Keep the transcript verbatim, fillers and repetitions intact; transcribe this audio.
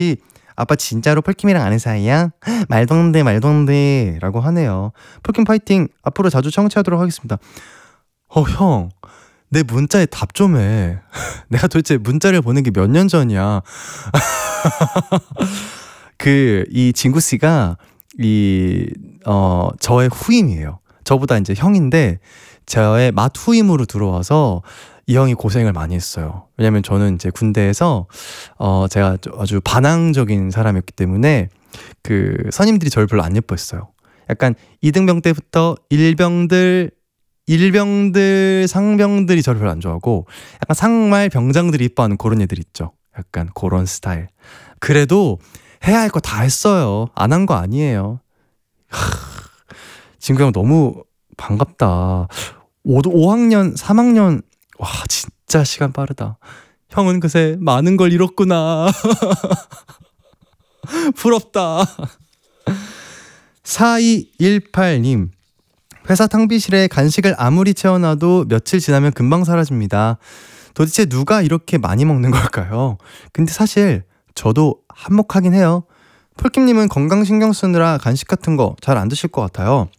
아빠 진짜로 폴킴이랑 아는 사이야? 말도 안 돼, 말도 안 돼 라고 하네요. 폴킴 파이팅! 앞으로 자주 청취하도록 하겠습니다. 어, 형, 내 문자에 답 좀 해. 내가 도대체 문자를 보낸 게 몇 년 전이야. 그, 이 진구씨가, 이, 어, 저의 후임이에요. 저보다 이제 형인데, 저의 맏 후임으로 들어와서 이 형이 고생을 많이 했어요. 왜냐면 저는 이제 군대에서 어 제가 아주 반항적인 사람이었기 때문에 그 선임들이 저를 별로 안 예뻐했어요. 약간 이등병 때부터 일병들 일병들 상병들이 저를 별로 안 좋아하고 약간 상말 병장들이 이뻐하는 그런 애들 있죠. 약간 그런 스타일. 그래도 해야 할 거 다 했어요. 안 한 거 아니에요. 진구 형 너무 반갑다. 오 학년, 삼 학년, 와, 진짜 시간 빠르다. 형은 그새 많은 걸 잃었구나. 부럽다. 사이일팔 님, 회사 탕비실에 간식을 아무리 채워놔도 며칠 지나면 금방 사라집니다. 도대체 누가 이렇게 많이 먹는 걸까요? 근데 사실 저도 한몫하긴 해요. 폴킴님은 건강 신경 쓰느라 간식 같은 거 잘 안 드실 것 같아요.